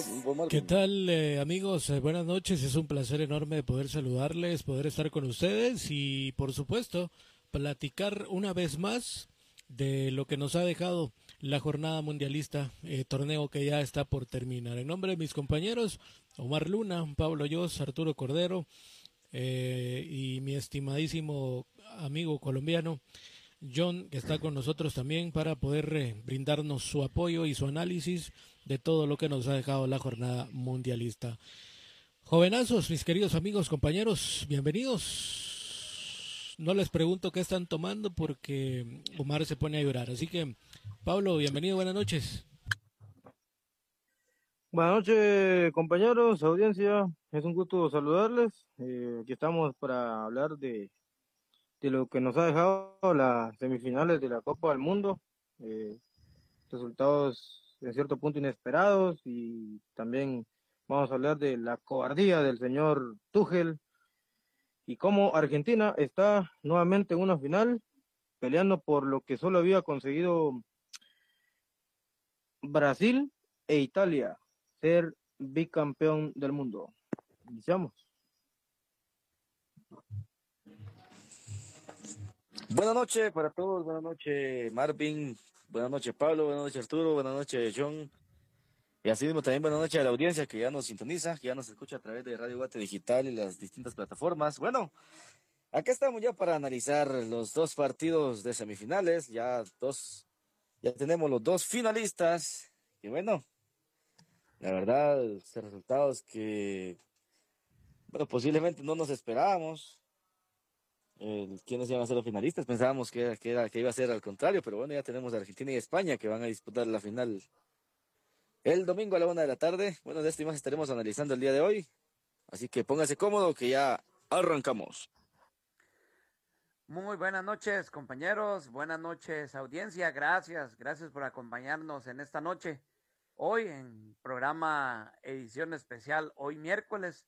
¿Qué Marvin. tal, amigos? Buenas noches. Es un placer enorme de poder saludarles, poder estar con ustedes y, por supuesto, platicar una vez más de lo que nos ha dejado la jornada mundialista, torneo que ya está por terminar. En nombre de mis compañeros, Omar Luna, Pablo Yos, Arturo Cordero y mi estimadísimo amigo colombiano, John, que está con nosotros también para poder brindarnos su apoyo y su análisis de todo lo que nos ha dejado la jornada mundialista. Jovenazos, mis queridos amigos, compañeros, bienvenidos. No les pregunto qué están tomando porque Omar se pone a llorar. Así que, Pablo, bienvenido, buenas noches. Buenas noches, compañeros, audiencia. Es un gusto saludarles. Aquí estamos para hablar de lo que nos ha dejado las semifinales de la Copa del Mundo. Eh, Resultados en cierto punto inesperados y también vamos a hablar de la cobardía del señor Tuchel y cómo Argentina está nuevamente en una final peleando por lo que solo había conseguido Brasil e Italia, ser bicampeón del mundo. Iniciamos. Buenas noches para todos, buenas noches Marvin, buenas noches Pablo, buenas noches Arturo, buenas noches John. Y así mismo también buenas noches a la audiencia que ya nos sintoniza, que ya nos escucha a través de Radio Guate Digital y las distintas plataformas. Bueno, acá estamos ya para analizar los dos partidos de semifinales, ya tenemos los dos finalistas, y bueno, la verdad, son resultados que, bueno, posiblemente no nos esperábamos. ¿Quiénes iban a ser los finalistas? Pensábamos que iba a ser al contrario, pero bueno, ya tenemos a Argentina y España que van a disputar la final el domingo a la 1 de la tarde. Bueno, de esto y más estaremos analizando el día de hoy, así que póngase cómodo que ya arrancamos. Muy buenas noches, compañeros. Buenas noches, audiencia. Gracias por acompañarnos en esta noche. Hoy en programa edición especial, hoy miércoles,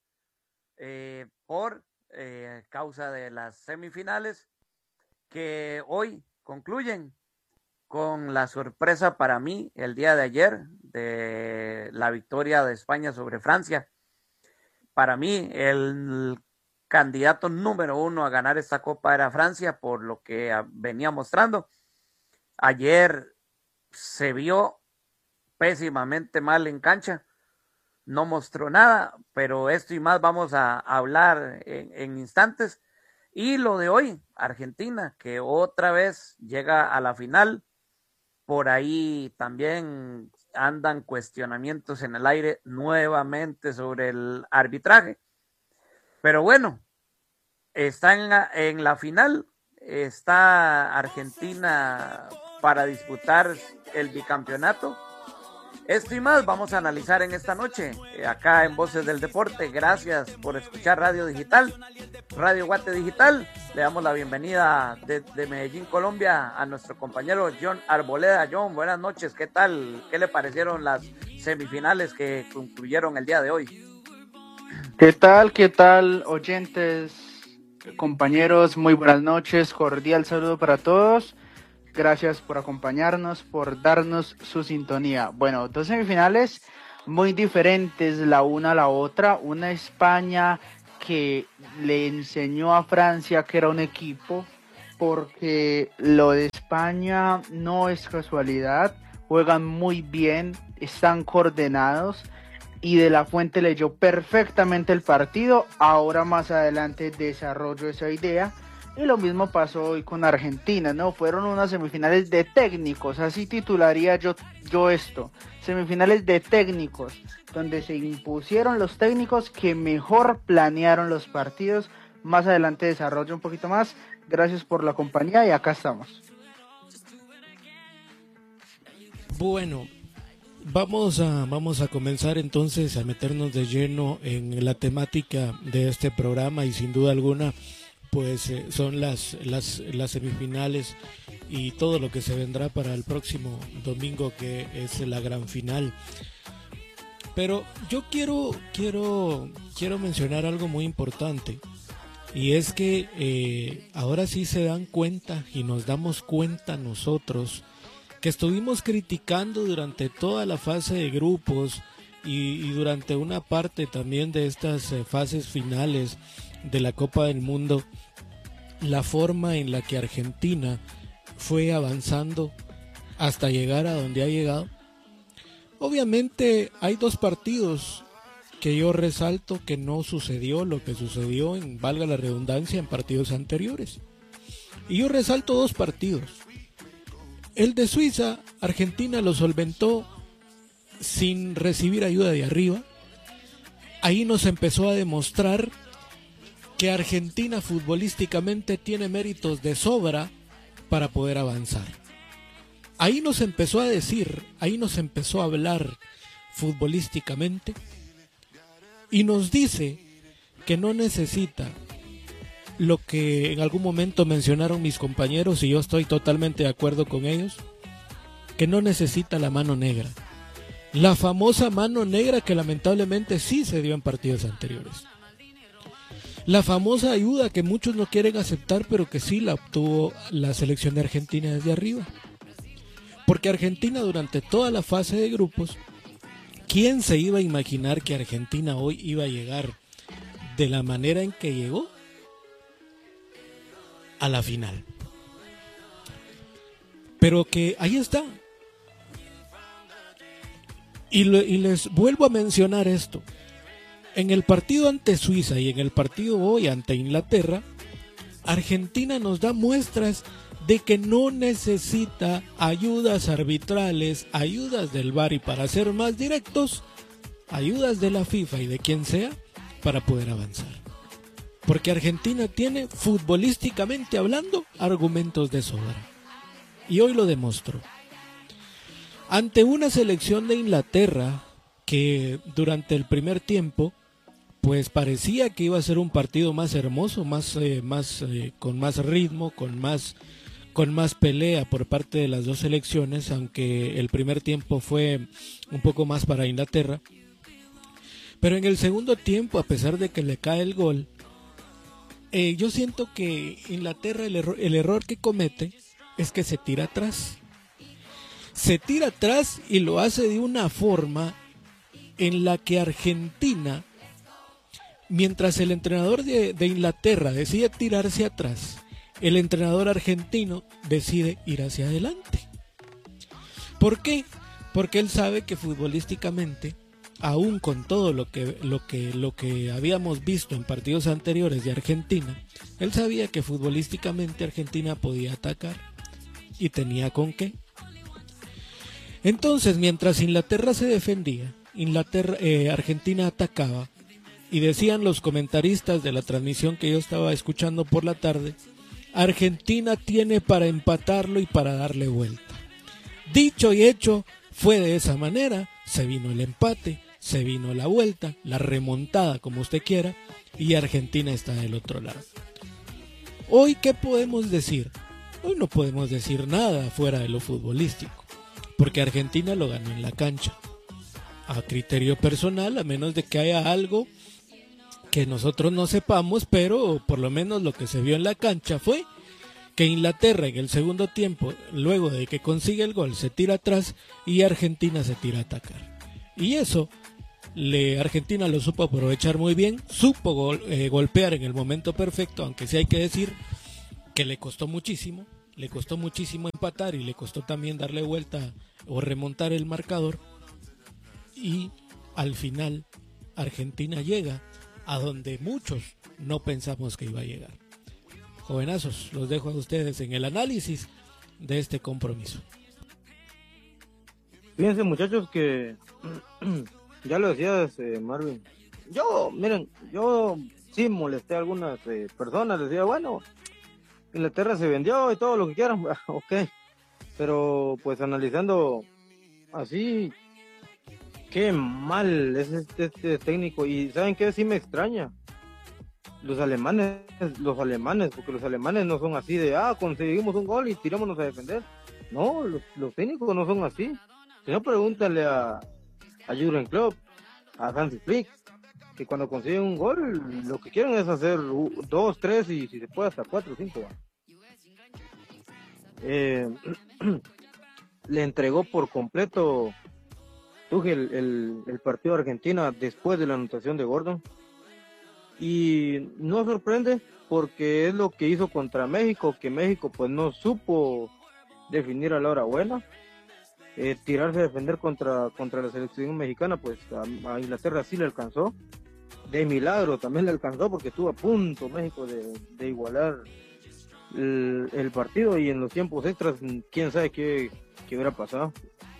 por causa de las semifinales que hoy concluyen con la sorpresa para mí el día de ayer de la victoria de España sobre Francia. Para mí, el candidato número uno a ganar esta copa era Francia, por lo que venía mostrando. Ayer se vio pésimamente mal en cancha, no mostró nada, pero esto y más vamos a hablar en instantes. Y lo de hoy, Argentina, que otra vez llega a la final. Por ahí también andan cuestionamientos en el aire nuevamente sobre el arbitraje. Pero bueno, está en la final, está Argentina para disputar el bicampeonato. Esto y más vamos a analizar en esta noche, acá en Voces del Deporte. Gracias por escuchar Radio Digital, Radio Guate Digital. Le damos la bienvenida de Medellín, Colombia, a nuestro compañero John Arboleda. John, buenas noches, ¿qué tal? ¿Qué le parecieron las semifinales que concluyeron el día de hoy? Qué tal, oyentes, compañeros? Muy buenas noches, cordial saludo para todos. Gracias por acompañarnos, por darnos su sintonía. Bueno, dos semifinales muy diferentes la una a la otra. Una España que le enseñó a Francia que era un equipo, porque lo de España no es casualidad. Juegan muy bien, están coordinados y De La Fuente leyó perfectamente el partido. Ahora más adelante desarrollo esa idea. Y lo mismo pasó hoy con Argentina, ¿no? Fueron unas semifinales de técnicos, así titularía yo esto. Semifinales de técnicos, donde se impusieron los técnicos que mejor planearon los partidos. Más adelante desarrollo un poquito más. Gracias por la compañía y acá estamos. Bueno, vamos a comenzar entonces a meternos de lleno en la temática de este programa y sin duda alguna pues son las semifinales y todo lo que se vendrá para el próximo domingo, que es la gran final. Pero yo quiero mencionar algo muy importante, y es que ahora sí se dan cuenta y nos damos cuenta nosotros que estuvimos criticando durante toda la fase de grupos y durante una parte también de estas fases finales de la Copa del Mundo, la forma en la que Argentina fue avanzando hasta llegar a donde ha llegado. Obviamente hay dos partidos que yo resalto que no sucedió lo que sucedió, en, valga la redundancia, en partidos anteriores. Y yo resalto dos partidos. El de Suiza, Argentina lo solventó sin recibir ayuda de arriba. Ahí nos empezó a demostrar que Argentina futbolísticamente tiene méritos de sobra para poder avanzar. Ahí nos empezó a decir, ahí nos empezó a hablar futbolísticamente y nos dice que no necesita lo que en algún momento mencionaron mis compañeros y yo estoy totalmente de acuerdo con ellos, que no necesita la mano negra. La famosa mano negra que lamentablemente sí se dio en partidos anteriores. La famosa ayuda que muchos no quieren aceptar, pero que sí la obtuvo la selección de Argentina desde arriba. Porque Argentina durante toda la fase de grupos, ¿quién se iba a imaginar que Argentina hoy iba a llegar de la manera en que llegó a la final? Pero que ahí está. Y les vuelvo a mencionar esto. En el partido ante Suiza y en el partido hoy ante Inglaterra, Argentina nos da muestras de que no necesita ayudas arbitrales, ayudas del VAR y, para ser más directos, ayudas de la FIFA y de quien sea para poder avanzar. Porque Argentina tiene, futbolísticamente hablando, argumentos de sobra. Y hoy lo demostró. Ante una selección de Inglaterra que durante el primer tiempo pues parecía que iba a ser un partido más hermoso, con más ritmo, con más pelea por parte de las dos selecciones, aunque el primer tiempo fue un poco más para Inglaterra. Pero en el segundo tiempo, a pesar de que le cae el gol, yo siento que Inglaterra el error que comete es que se tira atrás. Se tira atrás y lo hace de una forma en la que Argentina, mientras el entrenador de Inglaterra decide tirarse atrás, el entrenador argentino decide ir hacia adelante. ¿Por qué? Porque él sabe que futbolísticamente, aún con todo lo que habíamos visto en partidos anteriores de Argentina, él sabía que futbolísticamente Argentina podía atacar y tenía con qué. Entonces, mientras Inglaterra se defendía, Argentina atacaba, y decían los comentaristas de la transmisión que yo estaba escuchando por la tarde, Argentina tiene para empatarlo y para darle vuelta. Dicho y hecho, fue de esa manera, se vino el empate, se vino la vuelta, la remontada, como usted quiera, y Argentina está del otro lado. Hoy, ¿qué podemos decir? Hoy no podemos decir nada fuera de lo futbolístico, porque Argentina lo ganó en la cancha. A criterio personal, a menos de que haya algo que nosotros no sepamos, pero por lo menos lo que se vio en la cancha fue que Inglaterra en el segundo tiempo, luego de que consigue el gol, se tira atrás y Argentina se tira a atacar. Y eso, Argentina lo supo aprovechar muy bien, supo golpear en el momento perfecto, aunque sí hay que decir que le costó muchísimo empatar y le costó también darle vuelta o remontar el marcador. Y al final Argentina llega a donde muchos no pensamos que iba a llegar. Jovenazos, los dejo a ustedes en el análisis de este compromiso. Fíjense, muchachos, que ya lo decías, Marvin. Yo sí molesté a algunas personas, les decía, bueno, Inglaterra se vendió y todo lo que quieran, ok, pero pues analizando así, qué mal es este técnico. Y ¿saben qué? Sí me extraña. Los alemanes, porque los alemanes no son así de, conseguimos un gol y tirámonos a defender. No, los técnicos no son así. Si no, pregúntale a Jürgen Klopp, a Hansi Flick, que cuando consiguen un gol, lo que quieren es hacer 2, 3 y si se puede hasta 4 o 5. Le entregó por completo Tuchel el partido de Argentina después de la anotación de Gordon. Y no sorprende porque es lo que hizo contra México, que México pues no supo definir a la hora buena. Tirarse a defender contra la selección mexicana, pues a Inglaterra sí le alcanzó. De milagro también le alcanzó porque estuvo a punto México de igualar el partido, y en los tiempos extras quién sabe qué hubiera pasado.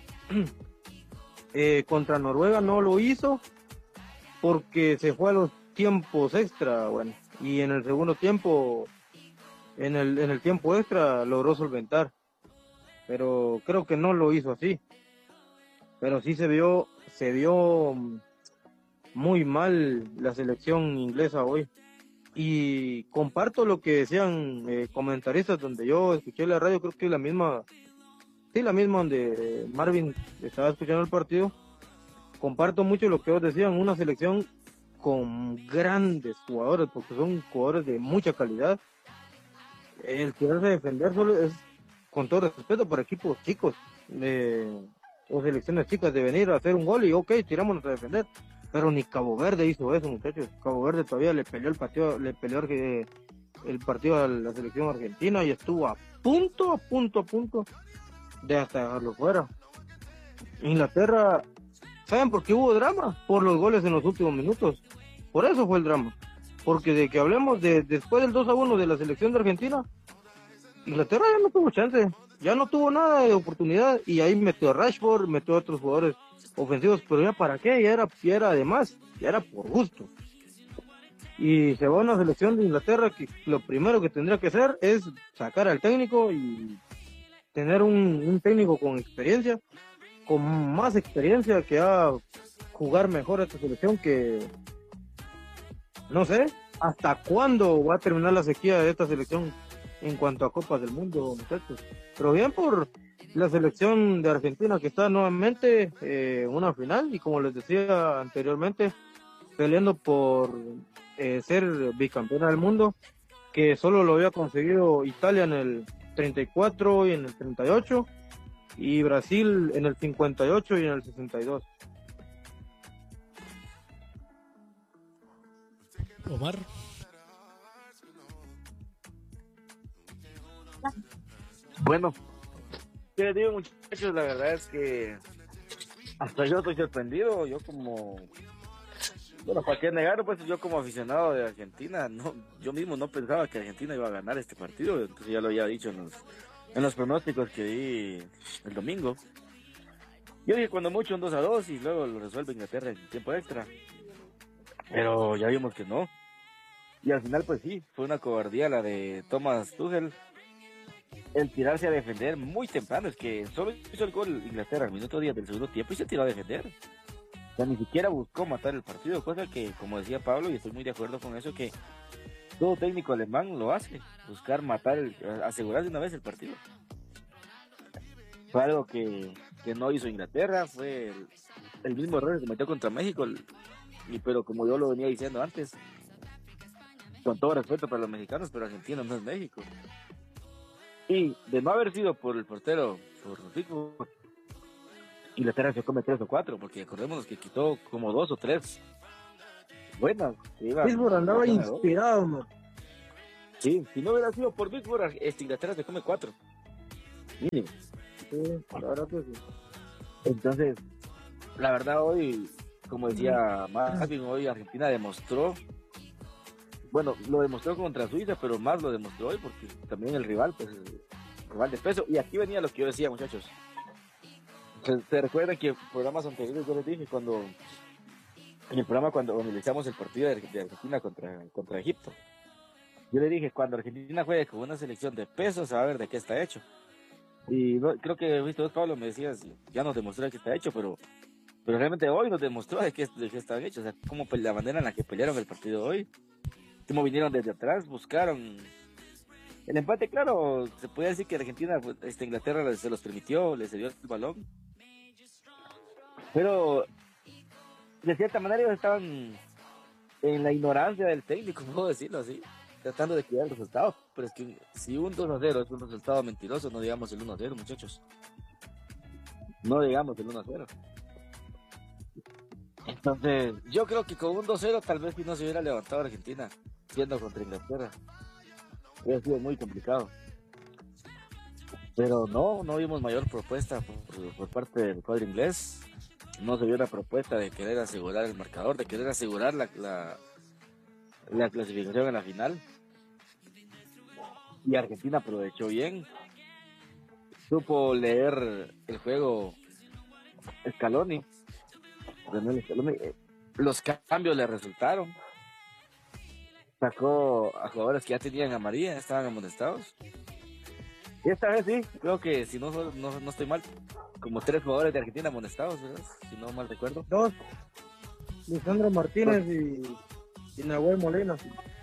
Contra Noruega no lo hizo porque se fue a los tiempos extra, bueno, y en el segundo tiempo, en el tiempo extra logró solventar, pero creo que no lo hizo así. Pero sí se vio muy mal la selección inglesa hoy. Y comparto lo que decían comentaristas donde yo escuché la radio, creo que la misma donde Marvin estaba escuchando el partido. Comparto mucho lo que ellos decían, una selección con grandes jugadores, porque son jugadores de mucha calidad. El quererse defender solo es, con todo respeto, por equipos chicos o selecciones chicas, de venir a hacer un gol y ok, tirámonos a defender. Pero ni Cabo Verde hizo eso, muchachos. Cabo Verde todavía le peleó el partido a la selección argentina y estuvo a punto de hasta dejarlo fuera. Inglaterra, ¿saben por qué hubo drama? Por los goles en los últimos minutos. Por eso fue el drama. Porque de que hablemos después del 2-1 de la selección de Argentina, Inglaterra ya no tuvo chance, ya no tuvo nada de oportunidad, y ahí metió a Rashford, metió a otros jugadores ofensivos, pero ya para qué, ya era además, ya era por gusto. Y se va a una selección de Inglaterra que lo primero que tendría que hacer es sacar al técnico y tener un técnico con experiencia, con más experiencia, que va a jugar mejor a esta selección, que no sé hasta cuándo va a terminar la sequía de esta selección en cuanto a Copas del Mundo, muchachos. Pero bien por la selección de Argentina, que está nuevamente en una final, y como les decía anteriormente, peleando por ser bicampeona del mundo, que solo lo había conseguido Italia en el 34 y en el 38, y Brasil en el 58 y en el 62. Omar. Bueno, ¿qué les digo, muchachos? La verdad es que hasta yo estoy sorprendido. Yo como, bueno, ¿para qué negarlo? Pues yo como aficionado de Argentina, no, yo mismo no pensaba que Argentina iba a ganar este partido. Entonces ya lo había dicho en los pronósticos que di el domingo. Yo dije cuando mucho un 2-2 y luego lo resuelve Inglaterra en tiempo extra. Pero ya vimos que no. Y al final pues sí, fue una cobardía la de Thomas Tuchel. El tirarse a defender muy temprano, es que solo hizo el gol Inglaterra al minuto 10 del segundo tiempo y se tiró a defender. O sea, ni siquiera buscó matar el partido, cosa que, como decía Pablo, y estoy muy de acuerdo con eso, que todo técnico alemán lo hace, buscar matar, asegurar de una vez el partido. Fue algo que no hizo Inglaterra, fue el mismo error que metió contra México, pero como yo lo venía diciendo antes, con todo respeto para los mexicanos, pero Argentina no es México. Y de no haber sido por el portero, por Pickford, Inglaterra se come 3 o 4, porque acordémonos que quitó como 2 o 3 buenas. Pickford andaba inspirado, ¿no? Sí, si no hubiera sido por Pickford, Inglaterra se come 4. Mínimo. Sí, la verdad que sí. Entonces, la verdad hoy, como decía Marvin, hoy Argentina demostró, bueno, lo demostró contra Suiza, pero más lo demostró hoy porque también el rival, pues, el rival de peso. Y aquí venía lo que yo decía, muchachos. Se recuerdan que en programas anteriores yo les dije en el programa cuando analizamos el partido de Argentina contra Egipto. Yo le dije, cuando Argentina juegue con una selección de peso, se va a ver de qué está hecho. Y creo que vos, Pablo, me decías, ya nos demostró de qué está hecho, pero realmente hoy nos demostró de qué están hechos. O sea, como la manera en la que pelearon el partido hoy. Como vinieron desde atrás, buscaron el empate. Claro, se puede decir que Argentina, Inglaterra se los permitió, les dio el balón, pero de cierta manera ellos estaban en la ignorancia del técnico, puedo decirlo así, tratando de cuidar el resultado. Pero es que si un 2-0 es un resultado mentiroso, no digamos el 1-0, muchachos, no digamos el 1-0. Entonces, yo creo que con un 2-0 tal vez si no se hubiera levantado Argentina, siendo contra Inglaterra. Hubiera sido muy complicado. Pero no vimos mayor propuesta por parte del cuadro inglés. No se vio la propuesta de querer asegurar el marcador, de querer asegurar la clasificación en la final. Y Argentina aprovechó bien. Supo leer el juego Scaloni. Los cambios le resultaron. Sacó a jugadores que ya tenían amarilla, estaban amonestados. Y esta vez sí, creo que si no estoy mal, como 3 jugadores de Argentina amonestados, ¿verdad? Si no mal recuerdo. 2, Lisandro Martínez y Nahuel Molina.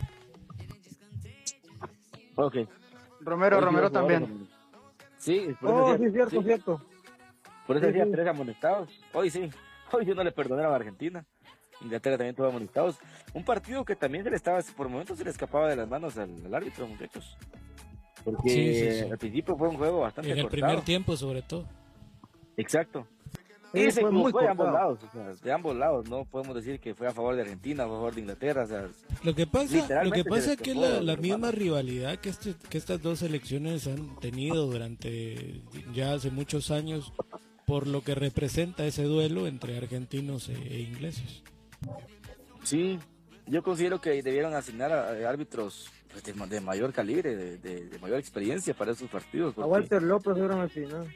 Ok. Romero también. Sí, Sí, cierto, sí. cierto. Por eso Sí, decía sí. 3 amonestados. Hoy sí no le perdonaron a Argentina. Inglaterra también tuvo amonestados. Un partido que también por momentos se le escapaba de las manos al árbitro, muchachos. Porque Sí. al principio fue un juego bastante En el cortado. primer tiempo, sobre todo. Exacto. Sí, Y se fue muy equivocó de ambos cortado. lados, o sea, de ambos lados. No podemos decir que fue a favor de Argentina o a favor de Inglaterra. O sea, Lo que pasa literalmente se es le que escapó de la las misma manos. rivalidad que estas dos selecciones han tenido durante ya hace muchos años, por lo que representa ese duelo entre argentinos e ingleses. Sí, yo considero que debieron asignar a árbitros pues, de mayor calibre, de mayor experiencia para esos partidos. A Porque... Walter López era al final.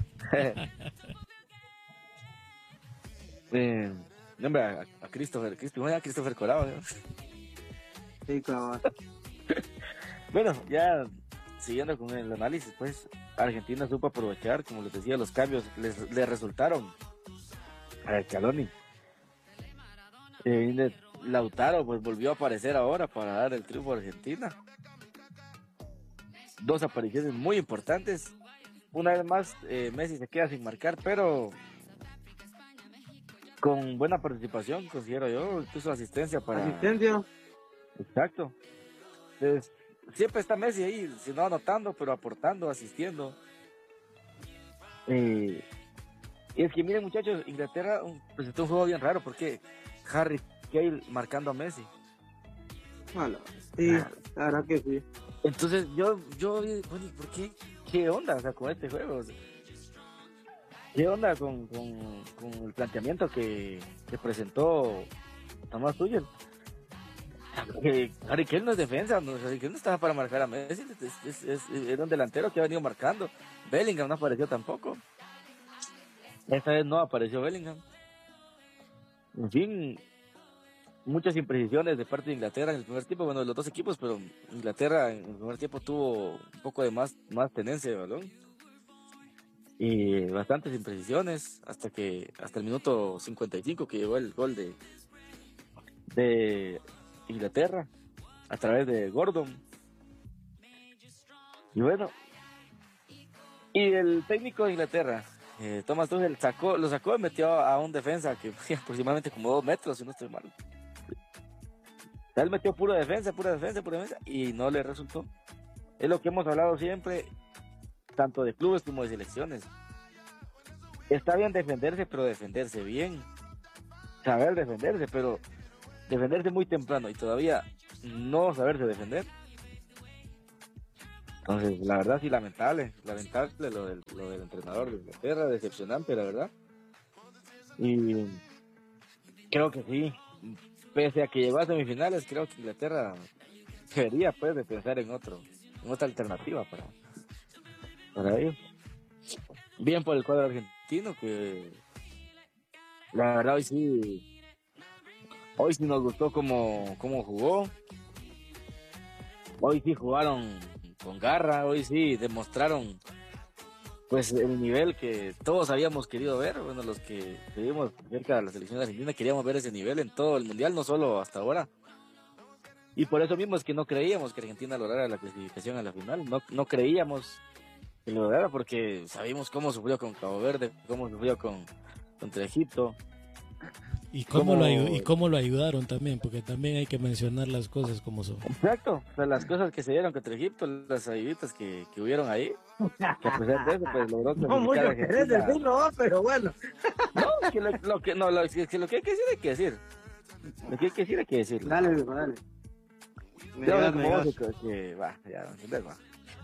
Nombre a Christopher Colado. ¿No? Sí, claro. Bueno, ya siguiendo con el análisis, pues Argentina supo aprovechar, como les decía, los cambios le resultaron a Scaloni. Lautaro pues volvió a aparecer ahora para dar el triunfo a Argentina. 2 apariciones muy importantes. Una vez más, Messi se queda sin marcar, pero con buena participación, considero yo, incluso asistencia para... Asistencia. Exacto. Entonces, siempre está Messi ahí, si no anotando, pero aportando, asistiendo. Y es que miren muchachos, Inglaterra presentó un juego bien raro, porque Harry Kane marcando a Messi. Sí, la verdad que sí. Entonces yo bueno, ¿por qué? ¿Qué onda, o sea, con este juego? O sea, ¿qué onda con el planteamiento que presentó Tomás Tuchel? Harry Kane no es defensa, Harry Kane no estaba para marcar a Messi, era un delantero que ha venido marcando. Bellingham no apareció tampoco. Esta vez no apareció Bellingham. En fin, muchas imprecisiones de parte de Inglaterra en el primer tiempo, bueno, de los dos equipos, pero Inglaterra en el primer tiempo tuvo un poco de más tenencia de balón y bastantes imprecisiones hasta el minuto 55 que llegó el gol de Inglaterra a través de Gordon. Y bueno, y el técnico de Inglaterra, Thomas Tuchel, lo sacó y metió a un defensa que fue aproximadamente como 2 metros, si no estoy mal. Él metió pura defensa y no le resultó. Es lo que hemos hablado siempre, tanto de clubes como de selecciones. Está bien defenderse, pero defenderse bien. Saber defenderse, pero defenderse muy temprano y todavía no saberse defender. Entonces, la verdad sí, lamentable lo del entrenador de Inglaterra, decepcionante, la verdad. Y creo que sí, pese a que llegó a semifinales, creo que Inglaterra debería pues de pensar en otra alternativa para ellos. Bien por el cuadro argentino, que la verdad hoy sí nos gustó cómo jugó. Hoy sí jugaron con garra, hoy sí demostraron pues el nivel que todos habíamos querido ver. Bueno, los que estuvimos cerca de la selección argentina queríamos ver ese nivel en todo el mundial, no solo hasta ahora. Y por eso mismo es que no creíamos que Argentina lograra la clasificación a la final. No creíamos que lo lograra porque sabíamos cómo sufrió con Cabo Verde, cómo sufrió contra Egipto. Y cómo lo ayudaron también, porque también hay que mencionar las cosas como son. Exacto, o sea, las cosas que se dieron contra Egipto, las ayuditas que hubieron ahí, que a pesar de eso, pues logró No clasificar mucho a querés Argentina. decirlo, pero bueno. No, que lo que hay que decir hay que decir. Lo que hay que decir hay que decir. Dale, viejo, dale. Ya, Me como digas. vos, que va, ya, ¿me entendés, va?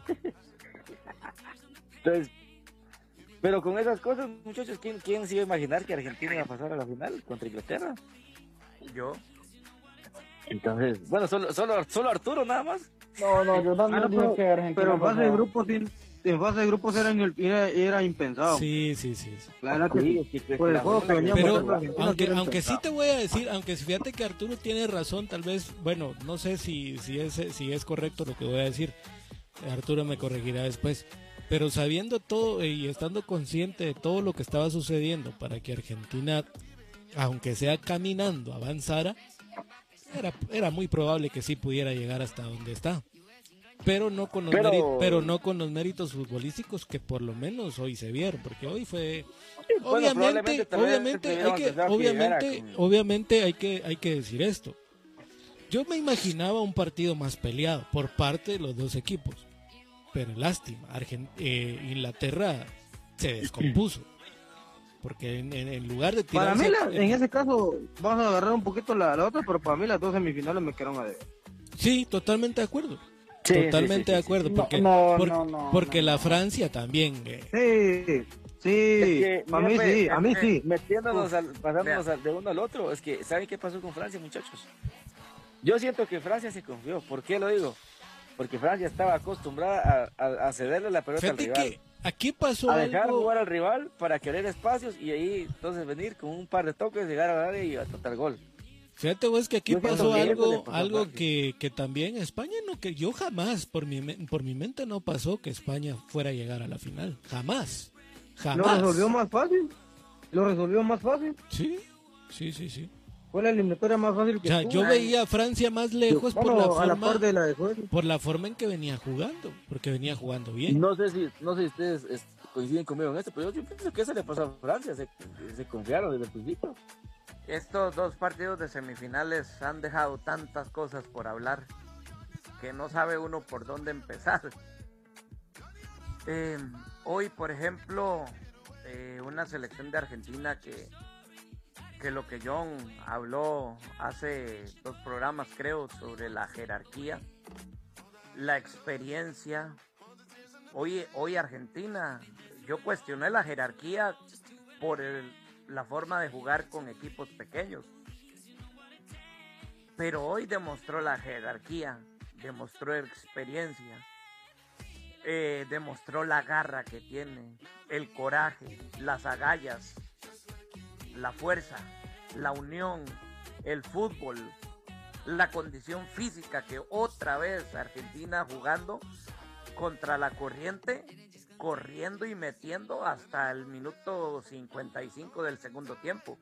Entonces, pero con esas cosas, muchachos, ¿quién se iba a imaginar que Argentina iba a pasar a la final contra Inglaterra? Yo. Entonces, bueno, solo Arturo nada más. No, yo también dije que Argentina Pero en fase de pasaba. grupos, en fase de grupos era impensado. Sí. La verdad que sí. Sí, Por el juego que veníamos Pero jugando, Argentina era aunque sí impensado. te voy a decir, aunque fíjate que Arturo tiene razón, tal vez, bueno, no sé si es correcto lo que voy a decir. Arturo me corregirá después. Pero sabiendo todo y estando consciente de todo lo que estaba sucediendo para que Argentina, aunque sea caminando, avanzara, era muy probable que sí pudiera llegar hasta donde está. Pero no con los méritos futbolísticos que por lo menos hoy se vieron, porque hoy fue Bueno, probablemente tal vez obviamente hay que decir esto. Yo me imaginaba un partido más peleado por parte de los dos equipos, pero lástima, Inglaterra se descompuso, porque en lugar de Para tirarse, mí, en ese caso, vamos a agarrar un poquito la otra, pero para mí las dos semifinales me quedaron a deber. sí, totalmente de acuerdo. Sí, Totalmente de acuerdo, porque, porque la Francia también. Sí, Es que, para mí mira, sí, a mí sí. Pasándonos de uno al otro, es que, ¿saben qué pasó con Francia, muchachos? Yo siento que Francia se confió. ¿Por qué lo digo? Porque Francia estaba acostumbrada a cederle la pelota al Fíjate rival. que aquí pasó A dejar algo. jugar al rival para querer espacios y ahí entonces venir con un par de toques, llegar a la área y anotar gol. Fíjate vos que aquí Yo siento pasó que eso le algo, pasó a algo Francia. que también España no, que yo jamás por mi mente no pasó que España fuera a llegar a la final, jamás. Lo resolvió más fácil. Sí. Fue la eliminatoria más fácil O que sea, tuvo. yo veía a Francia más lejos por la Bueno, a la forma, par de la de Suecia. por la forma en que venía jugando, porque venía jugando bien. No sé si ustedes coinciden conmigo en esto, pero yo pienso que eso le pasó a Francia, se confiaron desde el principio. Estos dos partidos de semifinales han dejado tantas cosas por hablar que no sabe uno por dónde empezar. Hoy, por ejemplo, una selección de Argentina que lo que John habló hace 2 programas, creo, sobre la jerarquía, la experiencia. Hoy Argentina, yo cuestioné la jerarquía por la forma de jugar con equipos pequeños. Pero hoy demostró la jerarquía, demostró experiencia, demostró la garra que tiene, el coraje, las agallas, la fuerza, la unión, el fútbol, la condición física que otra vez Argentina jugando contra la corriente, corriendo y metiendo hasta el minuto 55 del segundo tiempo.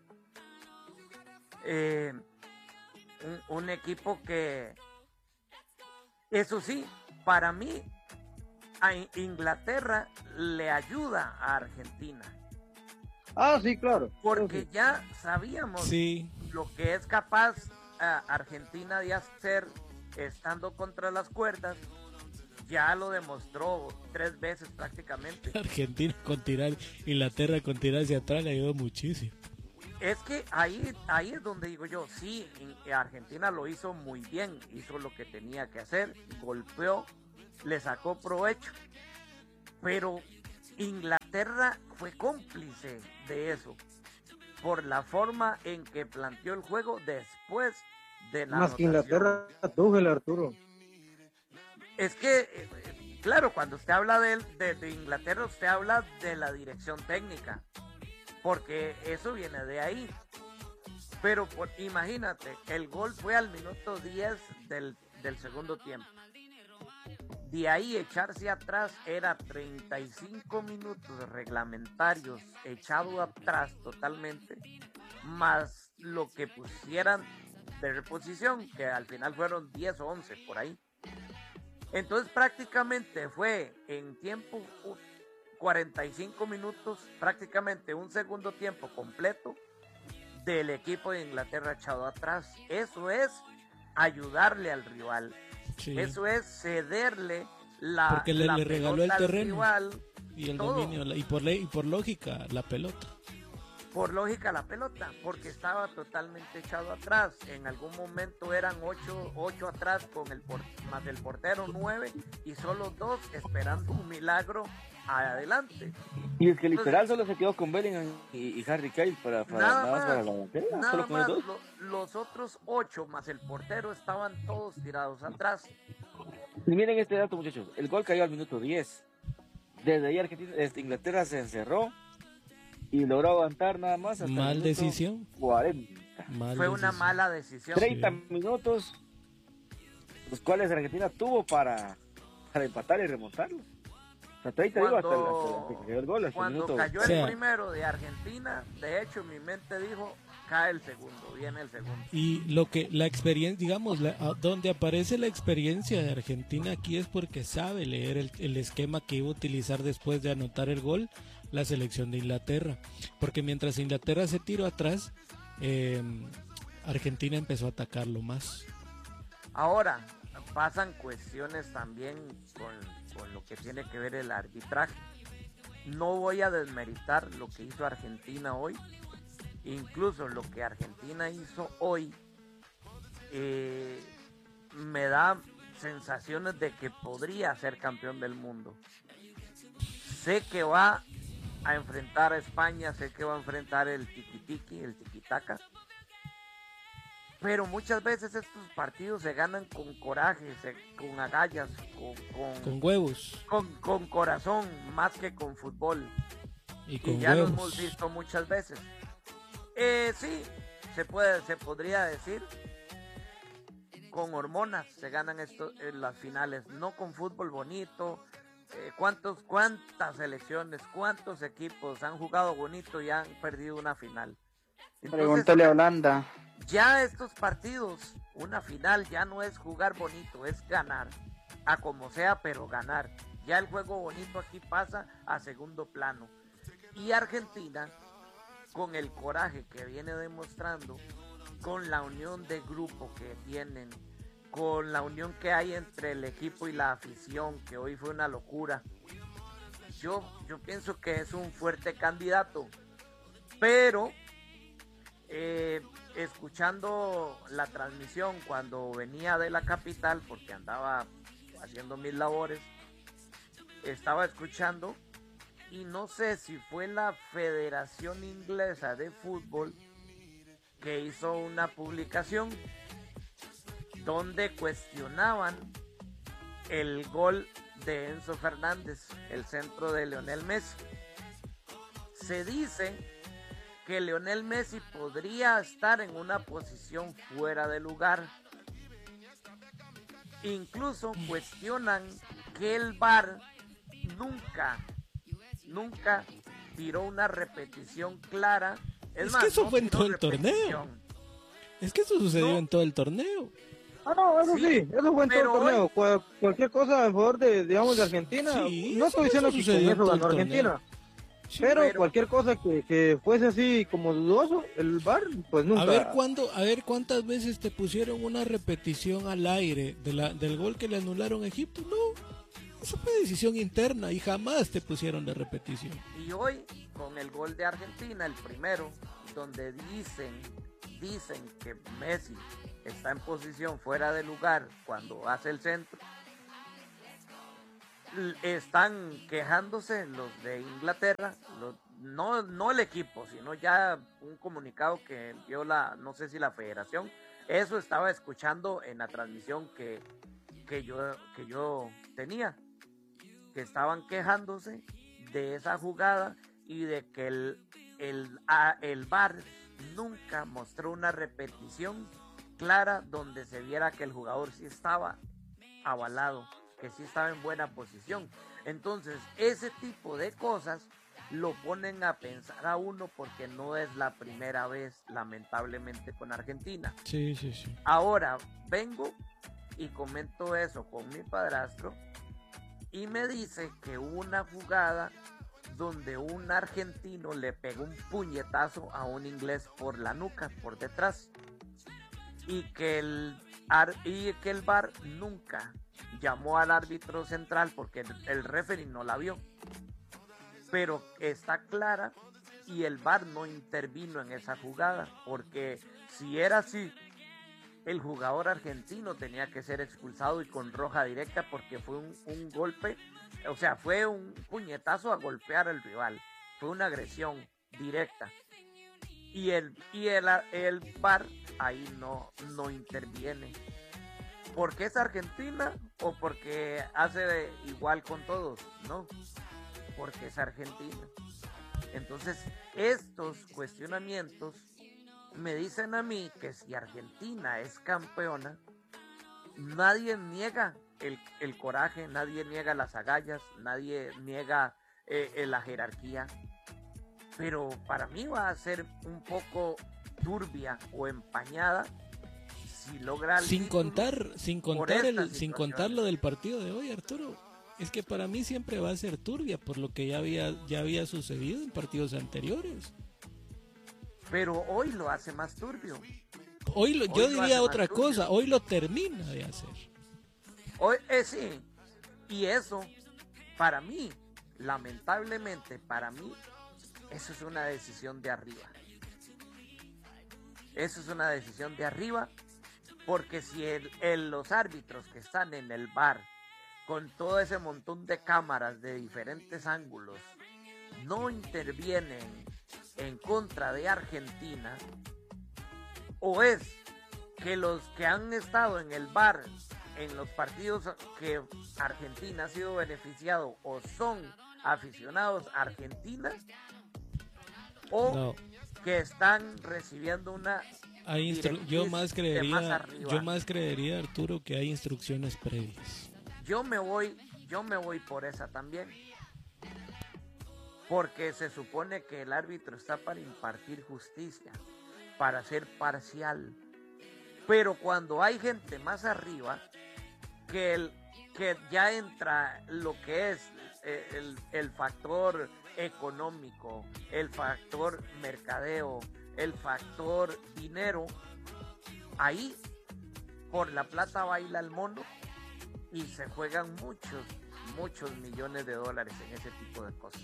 Un equipo que, eso sí, para mí, a Inglaterra le ayuda a Argentina. Ah, sí, claro. Porque ya sabíamos Sí. lo que es capaz Argentina de hacer estando contra las cuerdas. Ya lo demostró 3 veces prácticamente. Argentina con tirar, Inglaterra con tirar hacia atrás le ayudó muchísimo. Es que ahí es donde digo yo, sí, Argentina lo hizo muy bien, hizo lo que tenía que hacer, golpeó, le sacó provecho, pero Inglaterra fue cómplice de eso, por la forma en que planteó el juego después de la Más que anotación. Inglaterra, Tuchel, Arturo. Es que, claro, cuando usted habla de Inglaterra, usted habla de la dirección técnica, porque eso viene de ahí. Pero imagínate, el gol fue al minuto 10 del segundo tiempo. De ahí echarse atrás era 35 minutos reglamentarios echado atrás totalmente, más lo que pusieran de reposición, que al final fueron 10 o 11 por ahí. Entonces prácticamente fue en tiempo 45 minutos, prácticamente un segundo tiempo completo, del equipo de Inglaterra echado atrás. Eso es ayudarle al rival. Sí. Eso es cederle porque le regaló el terreno rival, y el todo. dominio y por lógica la pelota. Por lógica la pelota, porque estaba totalmente echado atrás. En algún momento eran 8 atrás con más el portero 9 y solo 2 esperando un milagro adelante. Y es que literal solo se quedó con Bellingham y Harry Kane para nada más para la delantera. Nada Solo con más, los dos. los otros 8 más el portero estaban todos tirados atrás. Y miren este dato, muchachos. El gol cayó al minuto 10. Desde ahí Inglaterra se encerró y logró aguantar nada más hasta Mal el minuto decisión. 40. Fue una mala decisión. 30 minutos, los cuales Argentina tuvo para empatar y remontarlo. O sea, 30 digo, hasta que cayó el gol. Cuando cayó el primero de Argentina, de hecho mi mente dijo, cae el segundo, viene el segundo. Y la experiencia, digamos, donde aparece la experiencia de Argentina aquí es porque sabe leer el esquema que iba a utilizar después de anotar el gol la selección de Inglaterra. Porque mientras Inglaterra se tiró atrás, Argentina empezó a atacarlo más. Ahora, pasan cuestiones también con lo que tiene que ver el arbitraje. No voy a desmeritar lo que hizo Argentina hoy. Incluso lo que Argentina hizo hoy me da sensaciones de que podría ser campeón del mundo. Sé que va a enfrentar a España, sé que va a enfrentar el tiki-tiki, el tiki-taka, pero muchas veces estos partidos se ganan con coraje, con agallas, con huevos, con corazón, más que con fútbol. Y con ya huevos. lo hemos visto muchas veces. Sí, se podría decir, con hormonas se ganan las finales, no con fútbol bonito. ¿Cuántas selecciones, cuántos equipos han jugado bonito y han perdido una final? Entonces, pregúntale a Holanda. Ya estos partidos, una final ya no es jugar bonito, es ganar, a como sea, pero ganar. Ya el juego bonito aquí pasa a segundo plano. Y Argentina, con el coraje que viene demostrando, con la unión de grupo que tienen, con la unión que hay entre el equipo y la afición, que hoy fue una locura, yo pienso que es un fuerte candidato, pero escuchando la transmisión cuando venía de la capital, porque andaba haciendo mis labores, estaba escuchando, y no sé si fue la Federación Inglesa de Fútbol que hizo una publicación donde cuestionaban el gol de Enzo Fernández, el centro de Lionel Messi. Se dice que Lionel Messi podría estar en una posición fuera de lugar. Incluso cuestionan que el VAR nunca tiró una repetición clara. Es más, que eso fue en todo el torneo. Es que eso sucedió en todo el torneo. No, eso sí, eso fue en todo el torneo. Cualquier cosa a favor de Argentina. Sí, no estoy diciendo que con eso ganó Argentina. Sí, pero cualquier cosa que fuese así como dudoso, el VAR, pues nunca. A ver cuántas veces te pusieron una repetición al aire del gol que le anularon a Egipto. No, eso fue decisión interna y jamás te pusieron de repetición. Y hoy, con el gol de Argentina, el primero, donde dicen que Messi está en posición fuera de lugar cuando hace el centro, están quejándose los de Inglaterra, no el equipo, sino ya un comunicado que dio no sé si la federación. Eso estaba escuchando en la transmisión que yo tenía, que estaban quejándose de esa jugada y de que el VAR nunca mostró una repetición clara donde se viera que el jugador sí estaba avalado, que sí estaba en buena posición. Entonces, ese tipo de cosas lo ponen a pensar a uno, porque no es la primera vez, lamentablemente, con Argentina. Sí. Ahora, vengo y comento eso con mi padrastro y me dice que hubo una jugada donde un argentino le pegó un puñetazo a un inglés por la nuca, por detrás, y que el VAR nunca llamó al árbitro central porque el referee no la vio, pero está clara, y el VAR no intervino en esa jugada, porque si era así, el jugador argentino tenía que ser expulsado y con roja directa, porque fue un golpe, o sea, fue un puñetazo a golpear al rival, fue una agresión directa, y el VAR ahí no interviene. ¿Por qué es Argentina o porque hace igual con todos? No, porque es Argentina. Entonces, estos cuestionamientos me dicen a mí que si Argentina es campeona, nadie niega el coraje, nadie niega las agallas, nadie niega la jerarquía, pero para mí va a ser un poco turbia o empañada si logra el sin título contar lo del partido de hoy, Arturo. Es que para mí siempre va a ser turbia por lo que ya había sucedido en partidos anteriores. Pero hoy lo hace más turbio. Yo diría otra cosa, hoy lo termina de hacer. Hoy sí, y eso, para mí, lamentablemente para mí, eso es una decisión de arriba. Eso es una decisión de arriba, porque si los árbitros que están en el VAR, con todo ese montón de cámaras de diferentes ángulos, no intervienen en contra de Argentina, o es que los que han estado en el VAR en los partidos que Argentina ha sido beneficiado o son aficionados a Argentina, o no, que están recibiendo una yo más creería, Arturo, que hay instrucciones previas. Yo me voy por esa también, porque se supone que el árbitro está para impartir justicia, para ser parcial, pero cuando hay gente más arriba que ya entra lo que es el factor económico, el factor mercadeo, el factor dinero, ahí por la plata baila el mono y se juegan muchos millones de dólares en ese tipo de cosas.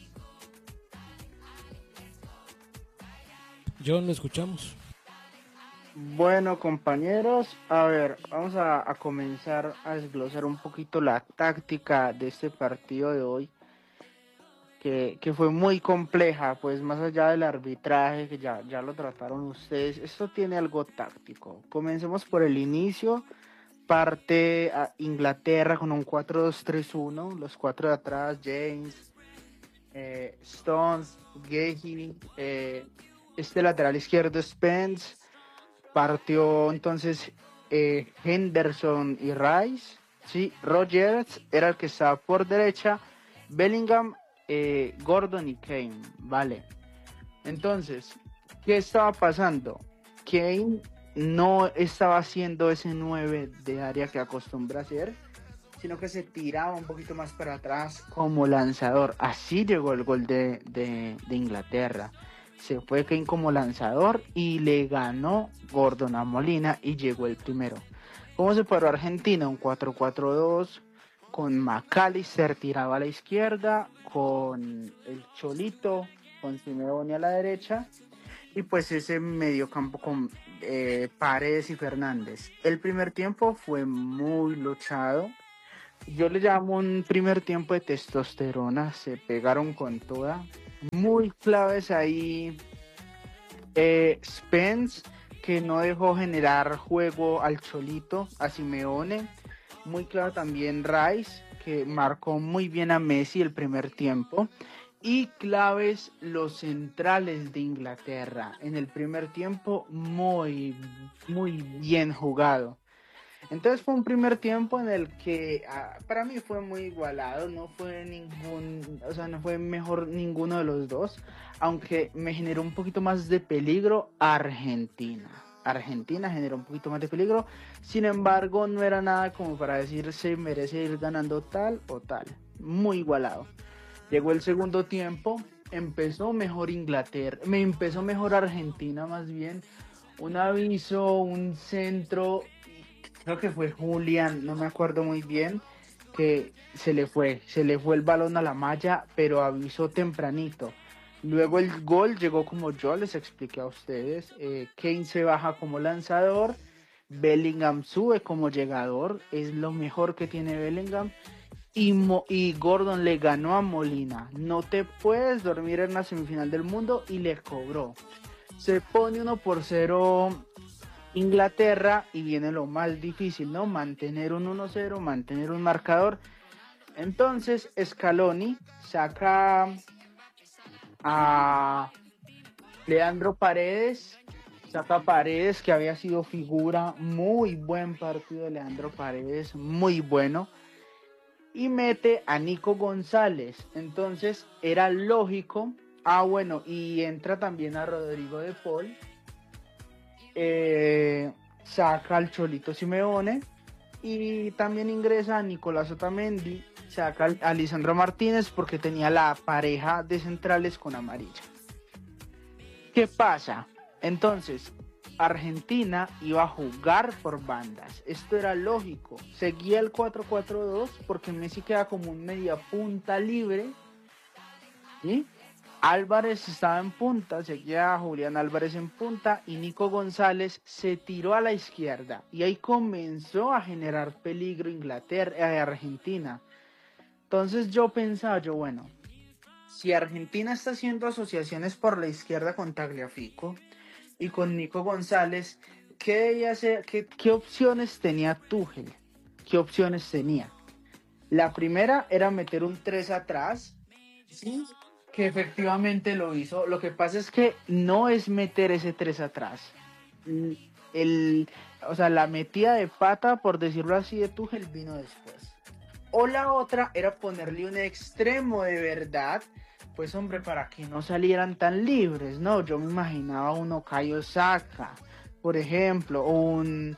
John, lo escuchamos. Bueno, compañeros, a ver, vamos a comenzar a desglosar un poquito la táctica de este partido de hoy, que fue muy compleja, pues más allá del arbitraje, que ya lo trataron ustedes, esto tiene algo táctico. Comencemos por el inicio. Parte a Inglaterra con un 4-2-3-1, los cuatro de atrás, James, Stones, Gahey, este lateral izquierdo Spence, partió entonces Henderson y Rice, ¿sí? Rogers era el que estaba por derecha, Bellingham, Gordon y Kane, vale. Entonces, ¿qué estaba pasando? Kane no estaba haciendo ese 9 de área que acostumbra hacer, sino que se tiraba un poquito más para atrás como lanzador. Así llegó el gol de Inglaterra. Se fue Kane como lanzador y le ganó Gordon a Molina y llegó el primero. ¿Cómo se paró Argentina? Un 4-4-2 con McAllister tiraba a la izquierda, con el Cholito, con Simeone a la derecha, y pues ese mediocampo con Paredes y Fernández. El primer tiempo fue muy luchado. Yo le llamo un primer tiempo de testosterona. Se pegaron con toda. Muy claves ahí. Spence, que no dejó generar juego al Cholito, a Simeone. Muy claro también Rice, que marcó muy bien a Messi el primer tiempo. Y claves los centrales de Inglaterra. En el primer tiempo muy bien jugado. Entonces fue un primer tiempo en el que para mí fue muy igualado. No fue mejor ninguno de los dos. Aunque me generó un poquito más de peligro Argentina. Argentina generó un poquito más de peligro. Sin embargo, no era nada como para decir se merece ir ganando tal o tal. Muy igualado. Llegó el segundo tiempo, empezó mejor Inglaterra, me empezó mejor Argentina más bien. Un aviso, un centro, creo que fue Julián, no me acuerdo muy bien, que se le fue el balón a la malla, pero avisó tempranito. Luego el gol llegó como yo les expliqué a ustedes. Kane se baja como lanzador, Bellingham sube como llegador, es lo mejor que tiene Bellingham. Y Gordon le ganó a Molina. No te puedes dormir en la semifinal del mundo y le cobró. Se pone 1-0 Inglaterra y viene lo más difícil, ¿no? Mantener un 1-0, mantener un marcador. Entonces Scaloni saca a Leandro Paredes, que había sido figura, muy buen partido de Leandro Paredes, muy bueno, y mete a Nico González. Entonces era lógico, bueno, y entra también a Rodrigo de Paul, saca al Cholito Simeone y también ingresa a Nicolás Otamendi, saca a Lisandro Martínez porque tenía la pareja de centrales con amarilla. ¿Qué pasa? Entonces, Argentina iba a jugar por bandas. Esto era lógico. Seguía el 4-4-2 porque Messi queda como un media punta libre. ¿Sí? Álvarez estaba en punta, seguía Julián Álvarez en punta y Nico González se tiró a la izquierda. Y ahí comenzó a generar peligro Argentina. Entonces yo pensaba, bueno, si Argentina está haciendo asociaciones por la izquierda con Tagliafico y con Nico González, ¿qué opciones tenía Tuchel? ¿Qué opciones tenía? La primera era meter un 3 atrás, ¿sí? Que efectivamente lo hizo. Lo que pasa es que no es meter ese 3 atrás. La metida de pata, por decirlo así, de Tuchel vino después. O la otra era ponerle un extremo de verdad, pues hombre, para que no salieran tan libres, ¿no? Yo me imaginaba un Okayo Saka, por ejemplo, o un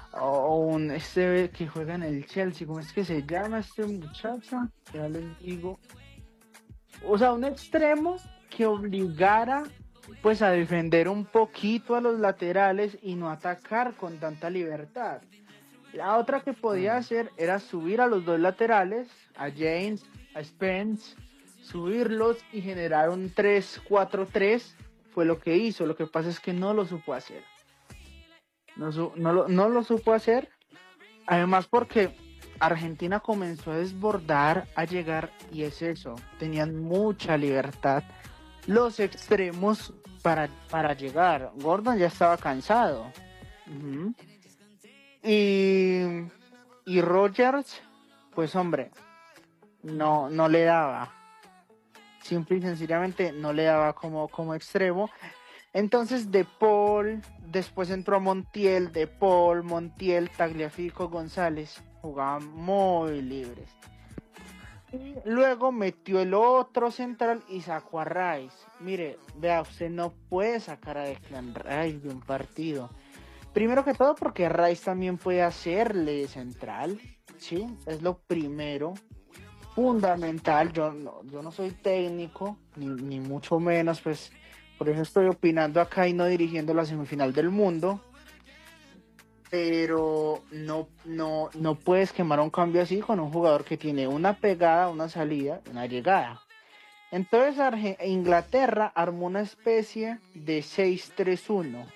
que juega en el Chelsea, ¿cómo es que se llama este muchacho? Ya les digo. O sea, un extremo que obligara pues a defender un poquito a los laterales y no atacar con tanta libertad. La otra que podía hacer era subir a los dos laterales, a James, a Spence, subirlos y generar un 3-4-3. Fue lo que hizo. Lo que pasa es que no lo supo hacer. No lo supo hacer. Además porque Argentina comenzó a desbordar, a llegar, y es eso. Tenían mucha libertad los extremos para llegar. Gordon ya estaba cansado. Uh-huh. Y Rodgers, pues hombre, no le daba. Simple y sencillamente no le daba como extremo. Entonces De Paul, después entró Montiel, De Paul, Montiel, Tagliafico, González, jugaban muy libres. Y luego metió el otro central y sacó a Rice. Mire, vea, usted no puede sacar a Declan Rice de un partido. Primero que todo porque Rice también puede hacerle central, ¿sí? Es lo primero, fundamental. Yo no soy técnico, ni mucho menos, pues por eso estoy opinando acá y no dirigiendo la semifinal del mundo. Pero no puedes quemar un cambio así con un jugador que tiene una pegada, una salida, una llegada. Entonces Inglaterra armó una especie de 6-3-1.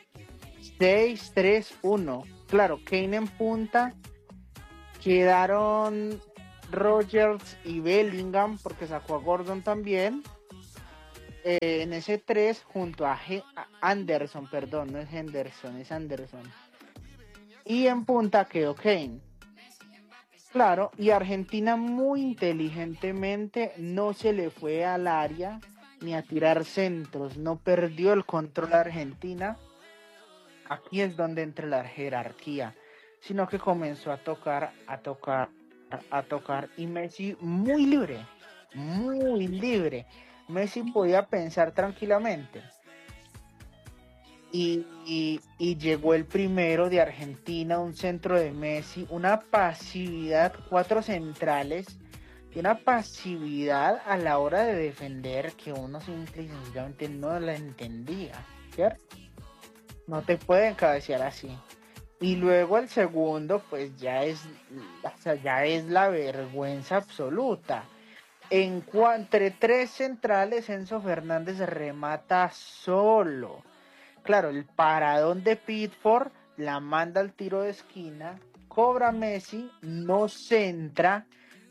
6-3-1. Claro, Kane en punta. Quedaron Rodgers y Bellingham porque sacó a Gordon también. En ese 3 junto a Anderson, perdón, no es Henderson, es Anderson. Y en punta quedó Kane. Claro, y Argentina muy inteligentemente no se le fue al área ni a tirar centros, no perdió el control a Argentina. Aquí es donde entra la jerarquía, sino que comenzó a tocar, y Messi muy libre. Messi podía pensar tranquilamente. Y llegó el primero de Argentina, un centro de Messi, una pasividad, 4 centrales, y una pasividad a la hora de defender que uno simple y sencillamente no la entendía, ¿cierto? No te pueden cabecear así. Y luego el segundo, pues ya es, o sea, ya es la vergüenza absoluta. Entre tres centrales, Enzo Fernández remata solo. Claro, el paradón de Pickford la manda al tiro de esquina, cobra Messi, no centra,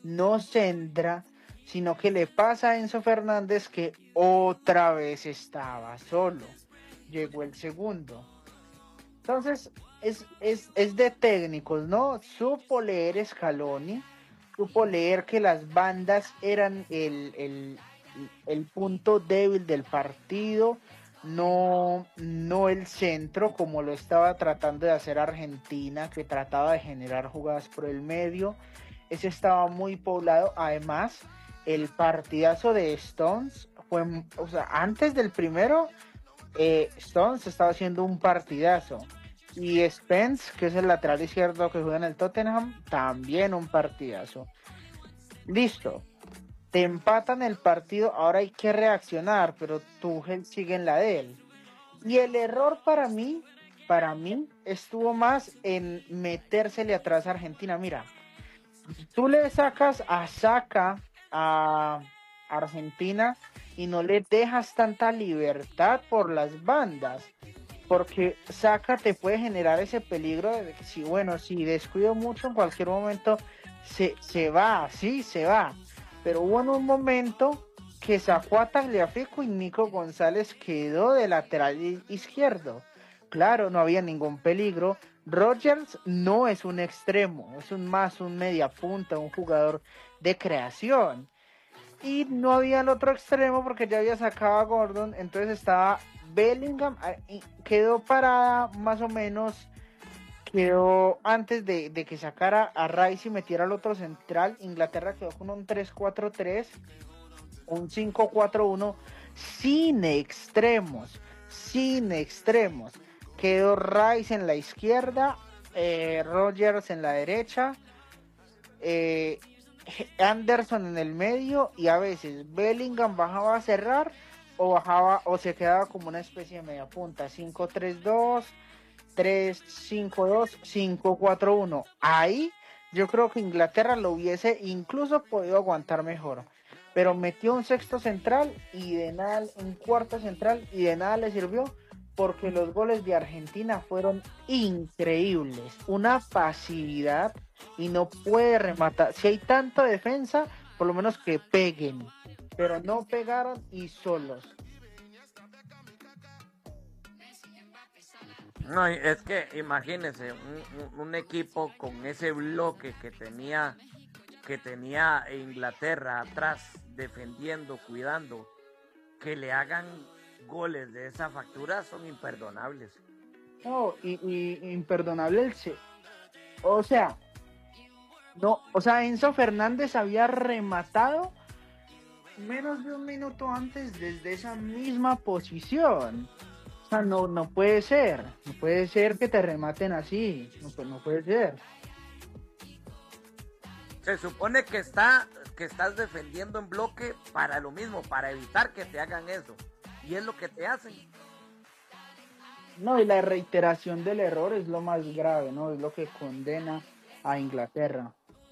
sino que le pasa a Enzo Fernández que otra vez estaba solo. Llegó el segundo. Entonces, es de técnicos, ¿no? Supo leer Scaloni, supo leer que las bandas eran el punto débil del partido, no el centro, como lo estaba tratando de hacer Argentina, que trataba de generar jugadas por el medio. Ese estaba muy poblado. Además, el partidazo de Stones fue, o sea, antes del primero, Stones estaba haciendo un partidazo. Y Spence, que es el lateral izquierdo que juega en el Tottenham, también un partidazo. Listo. Te empatan el partido, ahora hay que reaccionar, pero Tuchel sigue en la de él. Y el error para mí, estuvo más en metérsele atrás a Argentina. Mira, tú le sacas a Saka a Argentina y no le dejas tanta libertad por las bandas, porque Saka te puede generar ese peligro de que si descuido mucho en cualquier momento se va, pero hubo en un momento que sacó a Tagliafico y Nico González quedó de lateral izquierdo. Claro, no había ningún peligro. Rodgers no es un extremo, es un media punta, un jugador de creación. Y no había el otro extremo porque ya había sacado a Gordon, entonces estaba Bellingham, quedó parada más o menos, quedó antes de que sacara a Rice y metiera al otro central. Inglaterra quedó con un 3-4-3, un 5-4-1, sin extremos. Quedó Rice en la izquierda, Rodgers en la derecha, Anderson en el medio, y a veces Bellingham bajaba a cerrar o se quedaba como una especie de media punta, 5-3-2, 3-5-2, 5-4-1. Ahí yo creo que Inglaterra lo hubiese incluso podido aguantar mejor, pero metió un sexto central y de nada, un cuarto central, y de nada le sirvió, porque los goles de Argentina fueron increíbles, una pasividad, y no puede rematar. Si hay tanta defensa, por lo menos que peguen, pero no pegaron y solos. No, es que imagínense un equipo con ese bloque que tenía Inglaterra atrás, defendiendo, cuidando, que le hagan goles de esa factura, son imperdonables. No, y imperdonable o sea, Enzo Fernández había rematado menos de un minuto antes desde esa misma posición. O sea, no puede ser que te rematen así, no puede ser. Se supone que estás defendiendo en bloque para lo mismo, para evitar que te hagan eso, y es lo que te hacen. No, y la reiteración del error es lo más grave, ¿no? Es lo que condena a Inglaterra.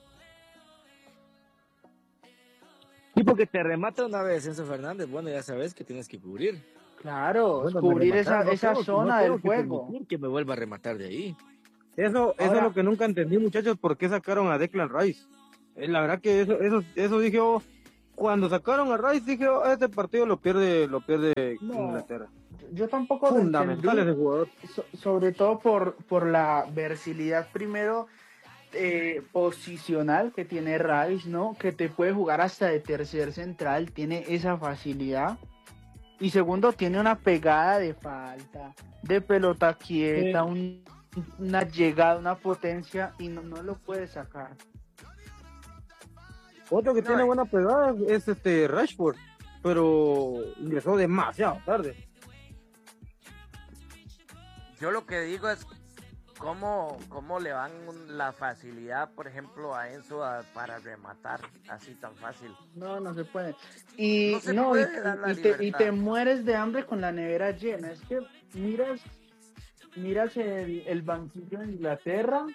Y porque te remata una vez Enzo Fernández, bueno, ya sabes que tienes que cubrir. Claro, Bueno, cubrir rematar, esa zona del juego. Que me vuelva a rematar de ahí. Eso es lo que nunca entendí, muchachos, por qué sacaron a Declan Rice. La verdad que eso dije, cuando sacaron a Rice, dije, este partido lo pierde Inglaterra. Yo tampoco Fundamental ese jugador. Sobre todo por la versatilidad, primero, posicional que tiene Rice, ¿no? Que te puede jugar hasta de tercer central, tiene esa facilidad. Y segundo, tiene una pegada de falta, de pelota quieta, una llegada, una potencia, y no lo puede sacar. Otro que tiene buena pegada es Rashford, pero ingresó demasiado tarde. Yo lo que digo es ¿Cómo le van la facilidad, por ejemplo, a Enzo para rematar así tan fácil? No se puede. Y No se no, puede dar la y libertad. te mueres de hambre con la nevera llena. Es que miras el banquillo de Inglaterra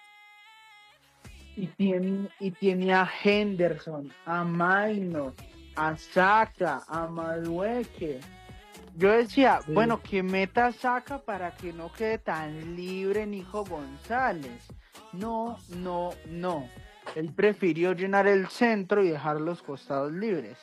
y tiene a Henderson, a Maino, a Saka, a Madueke. Yo decía, Sí. bueno, que meta Saka para que no quede tan libre Nico González. No. Él prefirió llenar el centro y dejar los costados libres.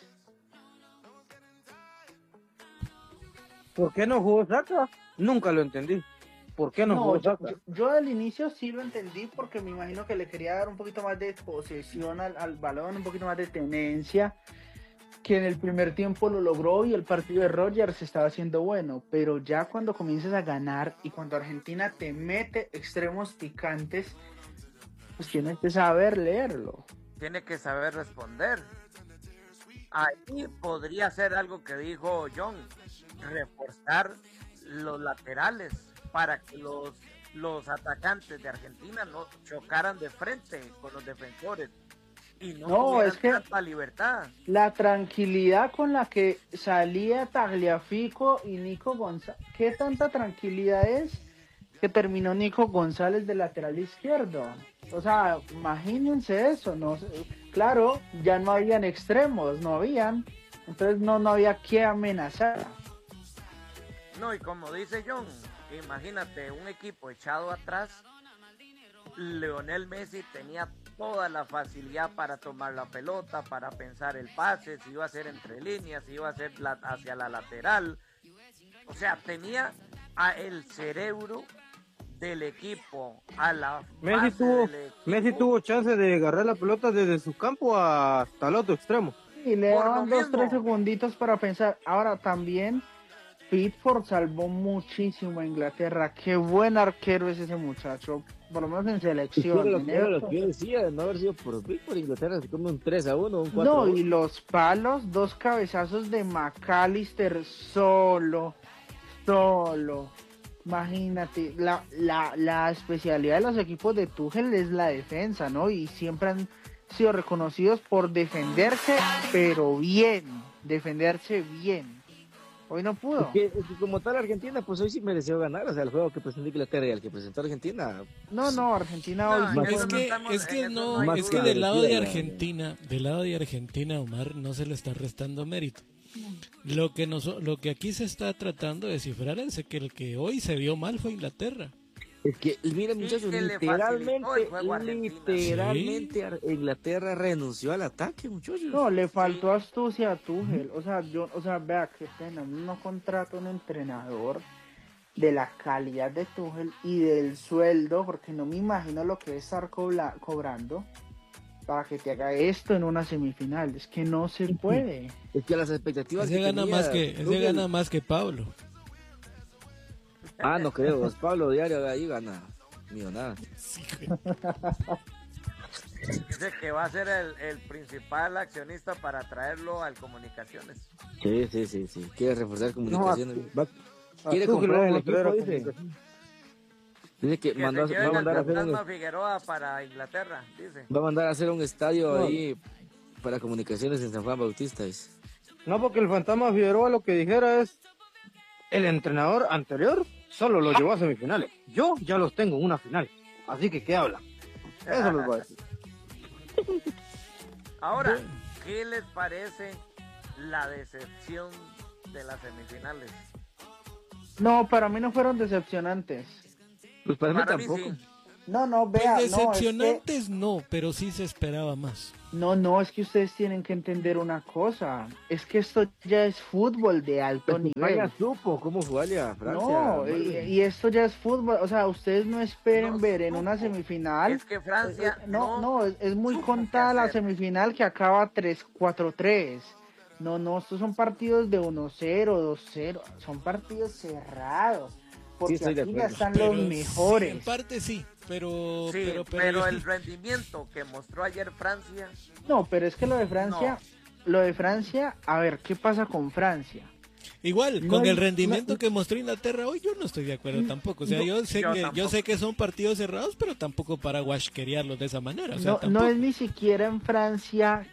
¿Por qué no jugó Saka? Nunca lo entendí. ¿Por qué no jugó Saka? Yo al inicio sí lo entendí porque me imagino que le quería dar un poquito más de posesión al balón, un poquito más de tenencia, que en el primer tiempo lo logró y el partido de Rodgers estaba siendo bueno, pero ya cuando comienzas a ganar y cuando Argentina te mete extremos picantes, pues tienes que saber leerlo. Tiene que saber responder. Ahí podría ser algo que dijo John, reforzar los laterales para que los atacantes de Argentina no chocaran de frente con los defensores y no tuvieran es que tanta libertad. la tranquilidad con la que salía Tagliafico y Nico González, ¿qué tanta tranquilidad es que terminó Nico González de lateral izquierdo? O sea, imagínense eso, ¿no? Claro, ya no habían extremos, entonces no había que amenazar. No, y como dice John, imagínate un equipo echado atrás. Lionel Messi tenía toda la facilidad para tomar la pelota, para pensar el pase, si iba a ser entre líneas, si iba a ser hacia la lateral. O sea, tenía el cerebro del equipo, a la base del equipo. Messi tuvo chance de agarrar la pelota desde su campo hasta el otro extremo. Y le Por lo daban 2-3 mismo. segunditos para pensar. Ahora también Pickford salvó muchísimo a Inglaterra. Qué buen arquero es ese muchacho, por lo menos en selección. Era lo que yo decía, de no haber sido por Pickford, Inglaterra se come un 3-1, un 4-1. No, y los palos, 2 cabezazos de McAllister solo. Imagínate, la especialidad de los equipos de Tuchel es la defensa, ¿no? Y siempre han sido reconocidos por defenderse, pero defenderse bien. Hoy no pudo. Es que como tal Argentina, pues hoy sí mereció ganar, o sea, el juego que presentó Inglaterra y el que presentó Argentina. No, Argentina No, hoy en sí eso Es fue- no que, estamos- es que en eso no, no hay es que duda. del lado de Argentina, Omar, no se le está restando mérito. Lo que aquí se está tratando de descifrar es que el que hoy se vio mal fue Inglaterra. Es que, miren muchachos, que le facilitó el juego a Argentina. literalmente Inglaterra renunció al ataque, muchachos. No, le faltó astucia a Tuchel. O sea, vea qué pena. No contrata un entrenador de la calidad de Tuchel y del sueldo, porque no me imagino lo que es estar cobrando para que te haga esto en una semifinal. Es que no se puede. Es que las expectativas Ese que gana tenía ese Tuchel- gana más que Pablo. Ah, no creo, Pablo Diario ahí gana millonada. Dice que va a ser el principal accionista para traerlo al Comunicaciones. Sí. Quiere reforzar comunicaciones. A Quiere Tuchel comprar lo el vamos a traer equipo, a dice. comunicación. Dice que Que va se a lleven al mandar a hacer fantasma Figueroa para Inglaterra, dice. va a mandar a hacer un estadio No. ahí para comunicaciones en San Juan Bautista. Dice. No, porque el fantasma Figueroa lo que dijera es: el entrenador anterior solo lo llevó a semifinales. Yo ya los tengo en una final. Así que, ¿qué habla? Eso les voy a decir. Ahora, ¿qué les parece la decepción de las semifinales? No, para mí no fueron decepcionantes. Pues para mí Para mí tampoco. sí. No, Pues vea, decepcionantes no, pero sí se esperaba más. No, es que ustedes tienen que entender una cosa. Es que esto ya es fútbol de alto nivel. España supo cómo jugarle a Francia. No, y esto ya es fútbol. O sea, ustedes no esperen No ver en una supo. semifinal. Es que Francia Es muy supo contada qué la hacer. semifinal que acaba 3-4-3. No, estos son partidos de 1-0, 2-0. Son partidos cerrados. Porque estoy de aquí ya acuerdo. están Pero los sí, mejores. en parte sí, pero Sí, pero pero el rendimiento que mostró ayer Francia, No, pero es que lo de Francia, a ver, ¿qué pasa con Francia? Igual, No con hay- el rendimiento que mostró Inglaterra hoy, yo no estoy de acuerdo tampoco. O sea, yo tampoco. sé que son partidos cerrados, pero tampoco para guasquerearlos de esa manera. O sea, No, no tampoco. es ni siquiera en Francia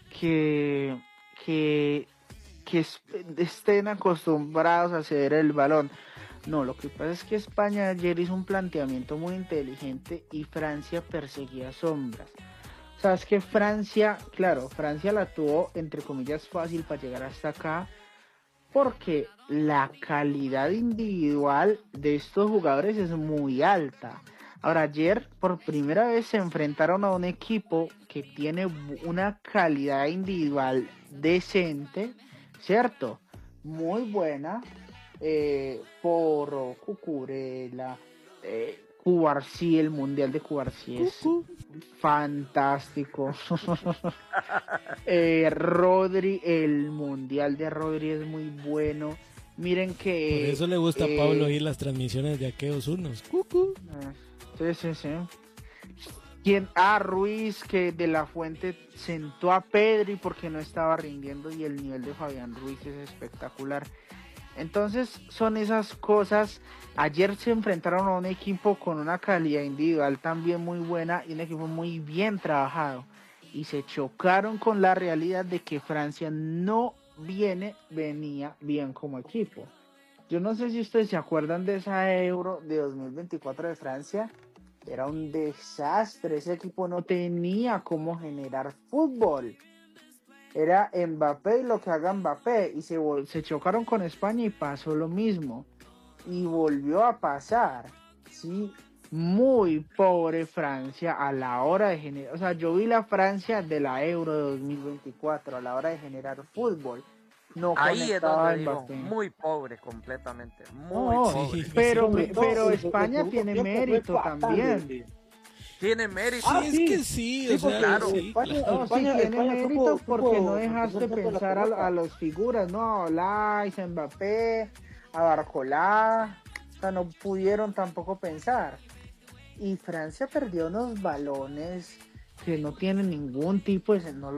que estén acostumbrados a ceder el balón. No, lo que pasa es que España ayer hizo un planteamiento muy inteligente y Francia perseguía sombras. O sea, es que Francia, claro, Francia la tuvo entre comillas fácil para llegar hasta acá, porque la calidad individual de estos jugadores es muy alta. Ahora, ayer por primera vez se enfrentaron a un equipo que tiene una calidad individual decente, ¿cierto? Muy buena, Porro, Cucurella, Cubarsí, el Mundial de Cubarsí es fantástico. Rodri, el Mundial de Rodri es muy bueno. Miren que... Por eso le gusta a Pablo oír las transmisiones de aquellos unos. Cucu. Sí. Ruiz, que de la Fuente sentó a Pedri porque no estaba rindiendo, y el nivel de Fabián Ruiz es espectacular. Entonces son esas cosas. Ayer se enfrentaron a un equipo con una calidad individual también muy buena y un equipo muy bien trabajado, y se chocaron con la realidad de que Francia no venía bien como equipo. Yo no sé si ustedes se acuerdan de esa Euro de 2024 de Francia. Era un desastre, ese equipo no tenía cómo generar fútbol. Era Mbappé y lo que haga Mbappé, y se chocaron con España y pasó lo mismo, y volvió a pasar, ¿sí? Muy pobre Francia a la hora de generar, o sea, yo vi la Francia de la Euro de 2024 a la hora de generar fútbol. No Ahí es conectaba donde digo, Mbappé. muy pobre completamente, muy No, pobre. Sí. pero el España segundo tiene tiempo fue mérito fatal, también. Tiene mérito. Sí, Ah, es sí. que sí, Sí, o sea, porque claro. sí, España, claro. No, España, sí tiene España mérito supo porque no mantener dejaste siempre la pensar pelota. a los figuras, no, a Olais, a Mbappé, a Barcolá, o sea, no pudieron tampoco pensar. Y Francia perdió unos balones que no tienen ningún tipo de... No.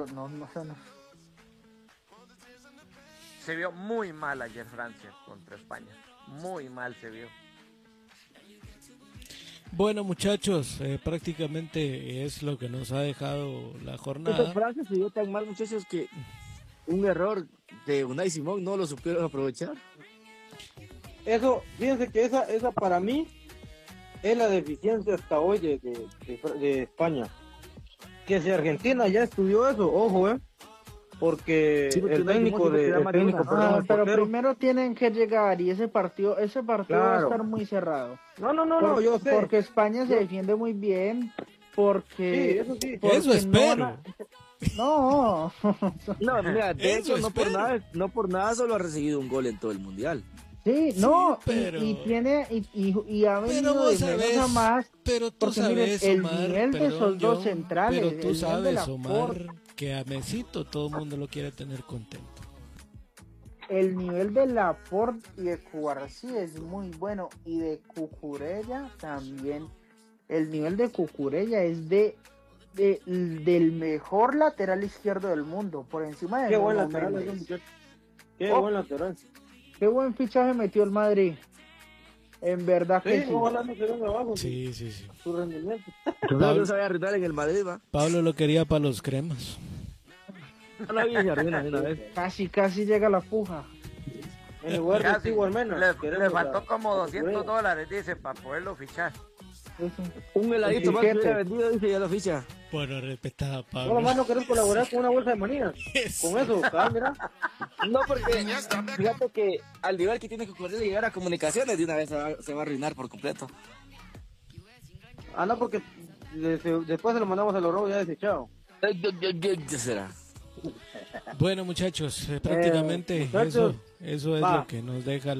Se vio muy mal ayer Francia contra España. Muy mal se vio. Bueno, muchachos, prácticamente es lo que nos ha dejado la Esta jornada. frase se dio tan mal, muchachos, que un error de Unai Simón no lo supieron aprovechar. Eso, fíjense que esa para mí es la deficiencia hasta hoy de España. Que si Argentina ya estudió eso, ojo, porque Sí, porque el Unai Simón técnico siempre te da el más de técnico, una. perdón, el Pero portero. primero tienen que llegar, y ese partido va a Claro. estar muy cerrado. No, yo sé. Porque España se Yo- defiende muy bien, Sí, porque... eso sí. porque Eso espero. No. No, mira, de Eso hecho, espero. no por nada solo ha recibido un gol en todo el mundial. Sí, Sí, no, pero- y ha venido Pero de vos menos sabés, a más, pero tú porque miren, sabes, el Omar, nivel de perdón, esos dos John, centrales, pero el tú nivel de sabes, la Omar, que a Mesito todo el mundo lo quiere tener contento. el nivel de Laporte y de Cubarsí es muy bueno, y de Cucurella también. El nivel de Cucurella es del mejor lateral izquierdo del mundo, por encima de Qué buen Nuno lateral Méndez. ese muchacho. Qué Oh. buen lateral. Qué buen fichaje metió el Madrid. En verdad que Sí, sí. ojalá no se venga abajo Sí. su rendimiento. Entonces no sabía arruinar en el Madrid, va. Pablo lo quería para los cremas. No la vi se arruina de una vez. Casi llega la puja. En lugar de Casi. Steve Almena. Le queremos faltó a- como a $200, dice, para poderlo fichar. Un heladito más que Etiquete. hubiera vendido, dice, ya lo ficha. Bueno, respetada, No, Pablo. nomás no querés colaborar con una bolsa de manías. Eso. Con eso, mira. No, porque fíjate que al nivel que tiene que ocurrir de llegar a comunicaciones, de una vez se va a arruinar por completo. Ah, no, porque después se lo mandamos a los robos ya desechado. ¿Qué será? Bueno, muchachos, prácticamente muchachos, eso es va. lo que nos deja